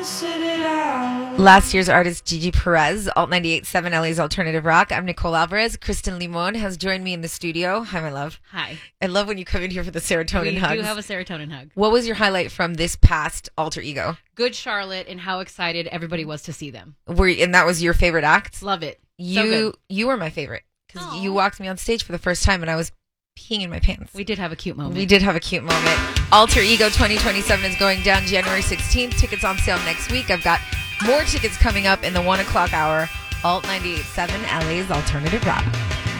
Last year's artist Gigi Perez, Alt 98.7 LA's Alternative Rock. I'm Nicole Alvarez. Kristen Limon has joined me in the studio. Hi, my love. Hi. I love when you come in here for the serotonin hugs. We do have a serotonin hug. What was your highlight from this past Alter Ego? Good Charlotte and how excited everybody was to see them. And that was your favorite act? Love it. You were my favorite because you walked me on stage for the first time and I was peeing in my pants. We did have a cute moment. Alter Ego 2027 is going down January 16th. Tickets on sale next week. I've got more tickets coming up in the 1 o'clock hour. Alt 98.7 LA's Alternative Rock.